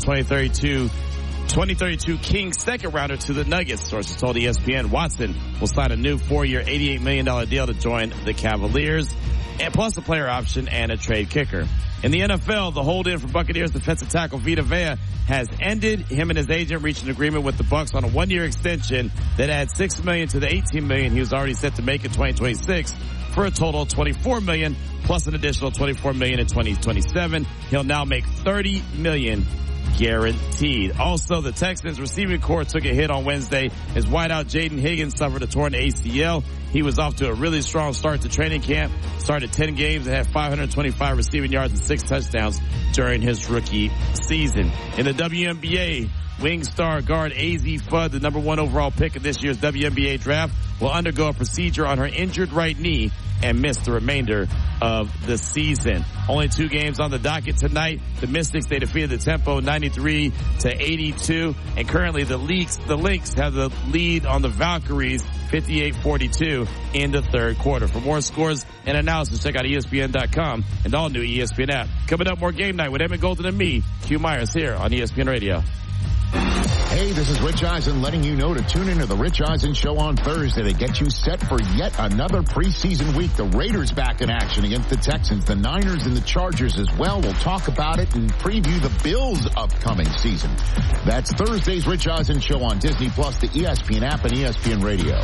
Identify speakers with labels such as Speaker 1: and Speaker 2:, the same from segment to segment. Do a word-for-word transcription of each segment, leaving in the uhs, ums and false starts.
Speaker 1: twenty thirty-two twenty thirty-two Kings second rounder to the Nuggets. Sources told E S P N Watson will sign a new four-year, eighty-eight million dollars deal to join the Cavaliers, and plus a player option and a trade kicker. In the N F L, the hold-in for Buccaneers defensive tackle Vita Vea has ended. Him and his agent reached an agreement with the Bucs on a one-year extension that adds six million dollars to the eighteen million dollars he was already set to make in twenty twenty-six for a total of twenty-four million dollars plus an additional twenty-four million dollars in twenty twenty-seven. He'll now make thirty million dollars guaranteed. Also, the Texans receiving corps took a hit on Wednesday as wideout Jaden Higgins suffered a torn A C L. He was off to a really strong start to training camp, started ten games and had five hundred twenty-five receiving yards and six touchdowns during his rookie season. In the W N B A, wing star guard A Z Fudd, the number one overall pick of this year's W N B A draft, will undergo a procedure on her injured right knee and miss the remainder of the season. Only two games on the docket tonight. The Mystics, they defeated the Tempo ninety-three to eighty-two, and currently the Leaks, the Lynx have the lead on the Valkyries fifty-eight forty-two in the third quarter. For more scores and analysis, check out E S P N dot com and all new E S P N app. Coming up, more Game Night with Emmett Golden and me, Q Myers, here on E S P N Radio.
Speaker 2: Hey, this is Rich Eisen letting you know to tune into the Rich Eisen Show on Thursday to get you set for yet another preseason week. The Raiders back in action against the Texans, the Niners and the Chargers as well. We'll talk about it and preview the Bills' upcoming season. That's Thursday's Rich Eisen Show on Disney Plus, the E S P N app, and E S P N Radio.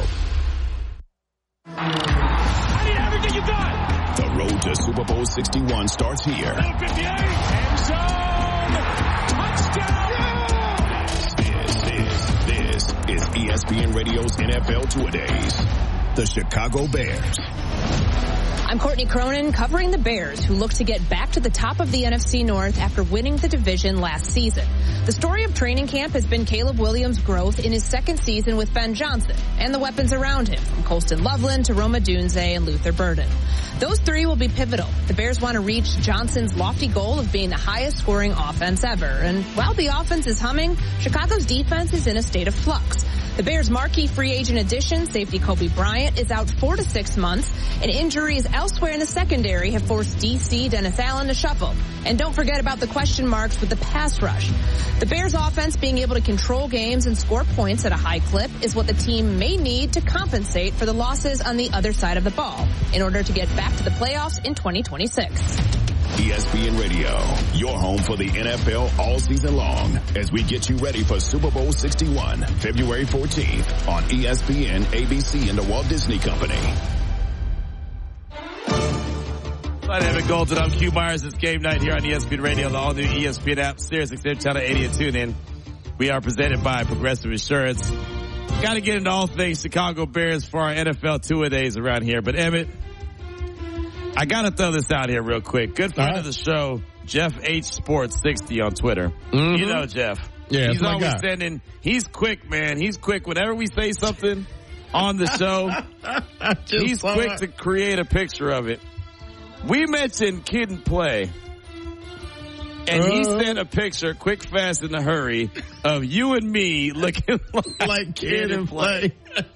Speaker 3: I need everything you got.
Speaker 4: The road to Super Bowl sixty-one starts here.
Speaker 3: fifty-eight, end zone, touchdown.
Speaker 4: This is E S P N Radio's N F L Two-A-Days. The Chicago Bears.
Speaker 5: I'm Courtney Cronin covering the Bears, who look to get back to the top of the N F C North after winning the division last season. The story of training camp has been Caleb Williams' growth in his second season with Ben Johnson and the weapons around him, from Colston Loveland to Rome Odunze and Luther Burden. Those three will be pivotal. The Bears want to reach Johnson's lofty goal of being the highest scoring offense ever. And while the offense is humming, Chicago's defense is in a state of flux. The Bears' marquee free agent addition, safety Kobe Bryant, is out four to six months, and injuries elsewhere in the secondary have forced D C Dennis Allen to shuffle. And don't forget about the question marks with the pass rush. The Bears' offense being able to control games and score points at a high clip is what the team may need to compensate for the losses on the other side of the ball in order to get back to the playoffs in twenty twenty-six.
Speaker 4: E S P N Radio, your home for the N F L all season long, as we get you ready for Super Bowl sixty-one, February fourteenth on E S P N, A B C, and the Walt Disney Company.
Speaker 1: I'm Emmett Golden. I'm Q Myers. It's Game Night here on E S P N Radio, the all-new E S P N app, Sirius X M Channel eighty, and tune in. We are presented by Progressive Insurance. Got to get into all things Chicago Bears for our N F L two-a-days around here. But, Emmett, I got to throw this out here real quick. Good friend of the show, Jeff H Sports sixty on Twitter. Mm-hmm. You know Jeff.
Speaker 6: Yeah,
Speaker 1: he's always
Speaker 6: guy.
Speaker 1: sending. He's quick, man. He's quick. Whenever we say something on the show, he's quick to create a picture of it. We mentioned Kid and Play, and uh, he sent a picture, quick, fast, in a hurry, of you and me looking like,
Speaker 6: like Kid and Play.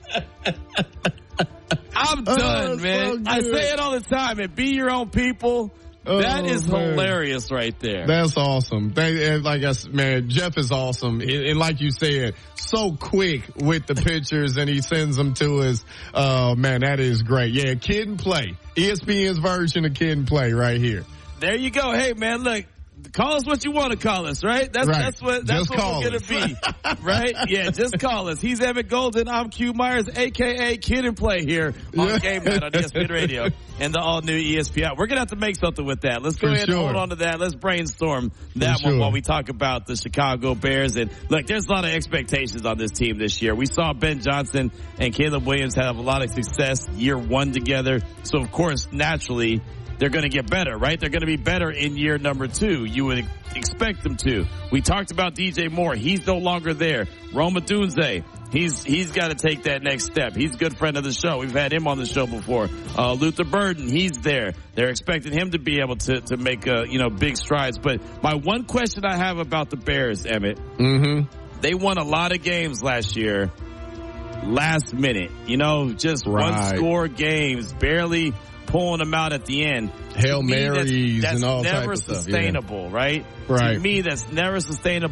Speaker 1: I'm done,
Speaker 6: oh,
Speaker 1: man.
Speaker 6: So
Speaker 1: I say it all the time. And be your own people.
Speaker 6: Oh,
Speaker 1: that is
Speaker 6: man.
Speaker 1: hilarious right there.
Speaker 6: That's awesome. They, like I said, man, Jeff is awesome. And, and like you said, so quick with the pictures, and he sends them to us. Oh, man, that is great. Yeah, Kid and Play. E S P N's version of Kid and Play right here.
Speaker 1: There you go. Hey, man, look. Call us what you want to call us, right? That's
Speaker 6: right.
Speaker 1: that's what that's
Speaker 6: just
Speaker 1: what we're
Speaker 6: us.
Speaker 1: gonna be, right? Yeah, just call us. He's Emmett Golden. I'm Q Myers, aka Kid and Play, here on yeah. Game Night on E S P N Radio and the all new E S P N. We're gonna have to make something with that. Let's go
Speaker 6: For
Speaker 1: ahead
Speaker 6: sure.
Speaker 1: and hold on to that. Let's brainstorm that
Speaker 6: For
Speaker 1: one
Speaker 6: sure.
Speaker 1: while we talk about the Chicago Bears. And look, there's a lot of expectations on this team this year. We saw Ben Johnson and Caleb Williams have a lot of success year one together. So of course, naturally, they're going to get better, right? They're going to be better in year number two. You would expect them to. We talked about D J Moore. He's no longer there. Rome Odunze, he's he's got to take that next step. He's a good friend of the show. We've had him on the show before. Uh, Luther Burden, he's there. They're expecting him to be able to to make uh, you know big strides. But my one question I have about the Bears, Emmett,
Speaker 6: mm-hmm.
Speaker 1: they won a lot of games last year. Last minute, you know, just
Speaker 6: right.
Speaker 1: one score games, barely pulling them out at the end.
Speaker 6: Hail
Speaker 1: me,
Speaker 6: Marys
Speaker 1: that's, that's
Speaker 6: and all
Speaker 1: never
Speaker 6: type of stuff.
Speaker 1: sustainable,
Speaker 6: yeah.
Speaker 1: right?
Speaker 6: Right.
Speaker 1: To me, that's never sustainable.